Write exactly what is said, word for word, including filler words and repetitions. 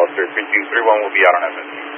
Hollister three two three one will be out on F S.